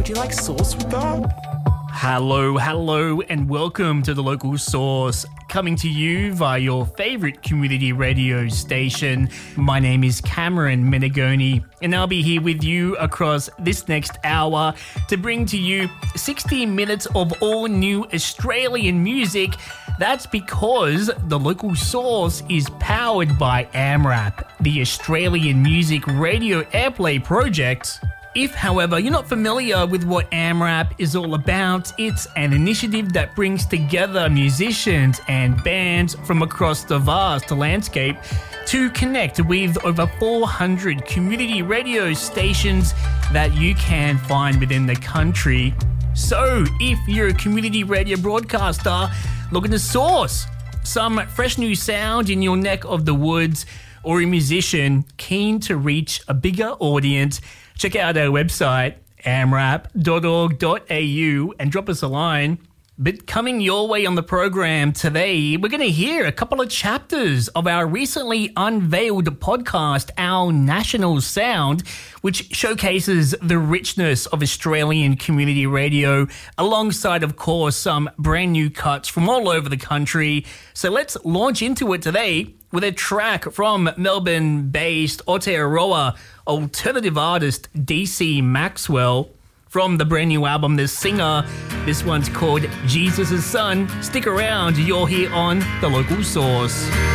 Would you like sauce with that? Hello, and welcome to The Local Source, coming to you via your favourite community radio station. My name is Cameron Menegoni, and I'll be here with you across this next hour to bring to you 60 minutes of all new Australian music. That's because The Local Source is powered by AMRAP, the Australian Music Radio Airplay project. If, however, you're not familiar with what AMRAP is all about, it's an initiative that brings together musicians and bands from across the vast landscape to connect with over 400 community radio stations that you can find within the country. So, if you're a community radio broadcaster looking to source some fresh new sound in your neck of the woods, or a musician keen to reach a bigger audience, check out our website, amrap.org.au, and drop us a line. But coming your way on the program today, we're going to hear a couple of chapters of our recently unveiled podcast, Our National Sound, which showcases the richness of Australian community radio, alongside, of course, some brand new cuts from all over the country. So let's launch into it today with a track from Melbourne-based Aotearoa alternative artist DC Maxwell. From the brand new album, The Singer, this one's called Jesus' Son. Stick around, you're here on The Local Source.